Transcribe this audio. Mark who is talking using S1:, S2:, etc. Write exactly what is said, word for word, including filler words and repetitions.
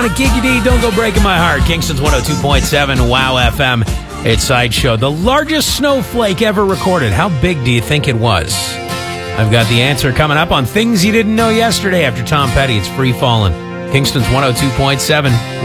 S1: on at Kiki D. Don't go breaking my heart. Kingston's one oh two point seven Wow F M. It's Sideshow. The largest snowflake ever recorded. How big do you think it was? I've got the answer coming up on Things You Didn't Know Yesterday after Tom Petty. It's Free Fallin'. Kingston's one oh two point seven